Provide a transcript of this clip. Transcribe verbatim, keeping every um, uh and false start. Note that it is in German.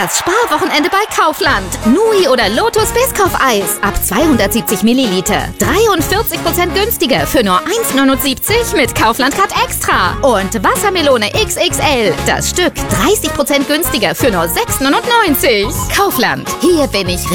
Das Sparwochenende bei Kaufland. Nui oder Lotus Biscoff-Eis ab zweihundertsiebzig Milliliter. dreiundvierzig Prozent günstiger für nur eins neunundsiebzig mit Kaufland Card Extra. Und Wassermelone X X L. Das Stück dreißig Prozent günstiger für nur sechs neunundneunzig. Kaufland. Hier bin ich